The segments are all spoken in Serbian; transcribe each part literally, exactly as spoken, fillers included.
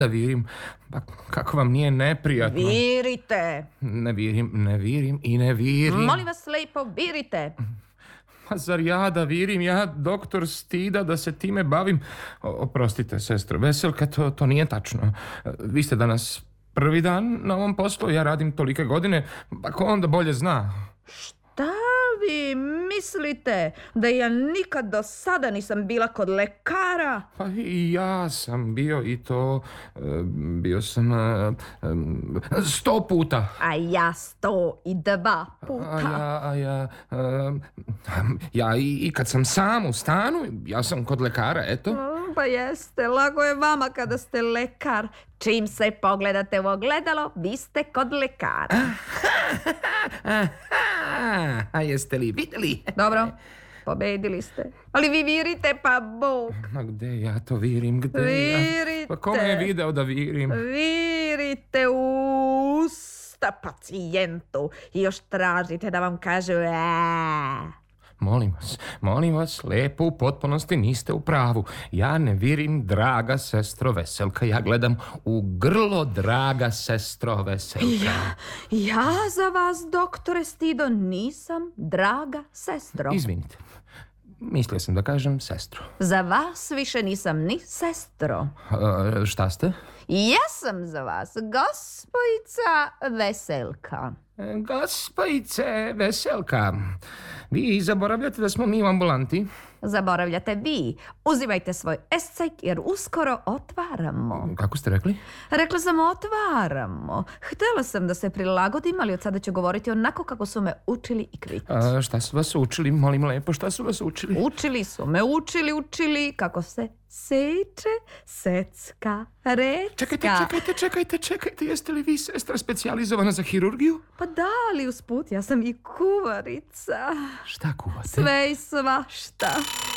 da virim. Pa kako vam nije neprijatno? Virite. Ne virim, ne virim i ne virim. Molim vas lepo, virite. Pa zar ja da virim, ja doktor Stida da se time bavim? O, oprostite, sestro Veselka, to, to nije tačno. Vi ste danas prvi dan na ovom poslu, ja radim tolike godine, pa ko onda bolje zna? Šta vi mislite? Da ja nikad do sada nisam bila kod lekara? Pa i ja sam bio i to, e, bio sam e, e, sto puta. A ja sto i dva puta. A ja, a ja, e, ja i, i kad sam sam u stanu, ja sam kod lekara, eto. Pa jeste, lago je vama kada ste lekar. Čim se pogledate u ogledalo, vi ste kod lekara. Aha, a jeste li vidjeli? Dobro, pobedili ste. Ali vi virite, pa Bog. Ma gde ja to virim, gde Virite. ja? Pa ko me je video da virim? Virite u usta pacijentu i još tražite da vam kažu eee. Molim vas, molim vas, lepo u potpunosti niste u pravu. Ja ne virim, draga sestro Veselka. Ja gledam u grlo, draga sestro Veselka. Ja, ja za vas, doktore Stido, nisam draga sestro. Izvinite, mislio sam da kažem sestro. Za vas više nisam ni sestro. E, šta ste? Ja sam za vas gospojica Veselka. E, Gospojice Veselka, vi zaboravljate da smo mi u ambulanti? Zaboravljate vi. Uzimajte svoj escajk jer uskoro otvaramo. Kako ste rekli? Rekla sam otvaramo. Htjela sam da se prilagodim, ali od sada ću govoriti onako kako su me učili i kvit. A, šta su vas učili? Molim lepo, šta su vas učili? Učili su me, učili, učili kako se seče, secka, recka. Čekajte, čekajte, čekajte, čekajte. Jeste li vi sestra specijalizovana za hirurgiju? Pa da, ali usput ja sam i kuvarica. Šta kuvate? Sve i svašta.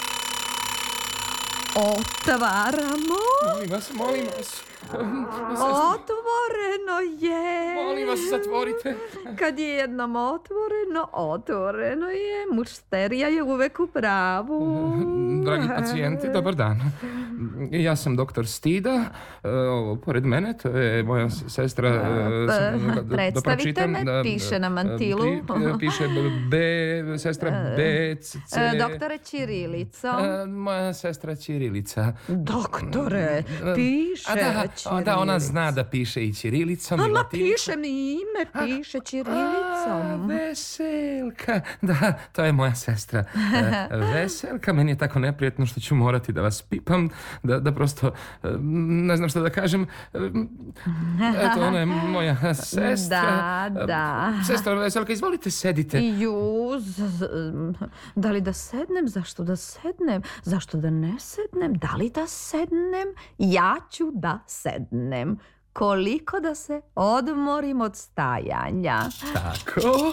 Otvaramo. Molim vas, molim vas. Otvoreno je. Molim vas, zatvorite. Kad je jednom otvoreno, otvoreno je. Mušterija je uvek u pravu. Dragi pacijenti, dobar dan. Ja sam doktor Stida. Ovo, pored mene, to je moja sestra. Predstavite me, piše na mantilu. Piše B, sestra B, C. Doktore Ćirilico. Moja sestra Ćirilica. Doktore, piše Ćirilicom. A da, ona zna da piše i ćirilicom. Ama piše mi ime, piše ćirilicom. A, Veselka. Da, to je moja sestra. Veselka, meni je tako neprijatno što ću morati da vas pipam, da, da prosto ne znam što da kažem. Eto, ona je moja sestra. Da, da. Sestra Veselka, izvolite, sedite. Ju, da li da sednem? Zašto da sednem? Zašto da ne sednem? Da li da sednem? Ja ću da sednem. Koliko da se odmorim od stajanja. Tako.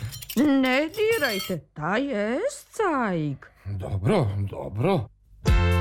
Ne dirajte, taj escajk. Dobro, dobro.